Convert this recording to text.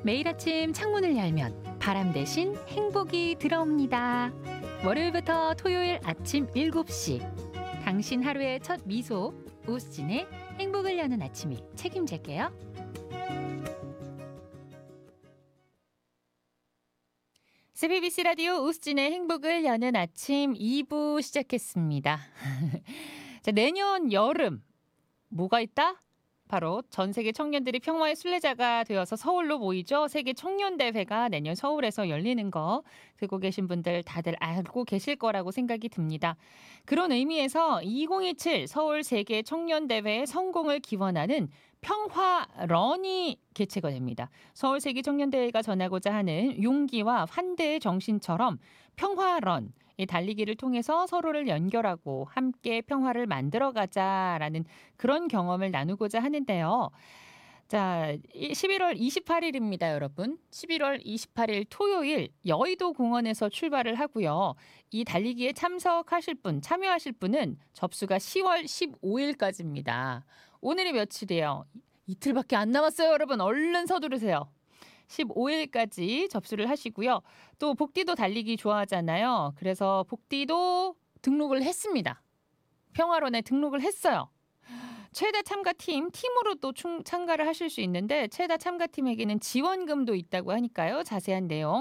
매일 아침 창문을 열면 바람 대신 행복이 들어옵니다. 월요일부터 토요일 아침 7시. 당신 하루의 첫 미소, 오수진의 행복을 여는 아침이 책임질게요. CBBC 라디오 오수진의 행복을 여는 아침 2부 시작했습니다. 자, 내년 여름 뭐가 있다? 바로 전 세계 청년들이 평화의 순례자가 되어서 서울로 모이죠. 세계 청년대회가 내년 서울에서 열리는 거 듣고 계신 분들 다들 알고 계실 거라고 생각이 듭니다. 그런 의미에서 2027 서울 세계 청년대회의 성공을 기원하는 평화런이 개최가 됩니다. 서울 세계 청년대회가 전하고자 하는 용기와 환대의 정신처럼 평화런, 이 달리기를 통해서 서로를 연결하고 함께 평화를 만들어가자라는 그런 경험을 나누고자 하는데요. 자, 11월 28일입니다, 여러분. 11월 28일 토요일 여의도 공원에서 출발을 하고요. 이 달리기에 참석하실 분, 참여하실 분은 접수가 10월 15일까지입니다. 오늘이 며칠이에요? 이틀밖에 안 남았어요, 여러분. 얼른 서두르세요. 15일까지 접수를 하시고요. 또 복디도 달리기 좋아하잖아요. 그래서 복디도 등록을 했습니다. 평화론에 등록을 했어요. 최다 참가팀, 팀으로 또 참가를 하실 수 있는데 최다 참가팀에게는 지원금도 있다고 하니까요. 자세한 내용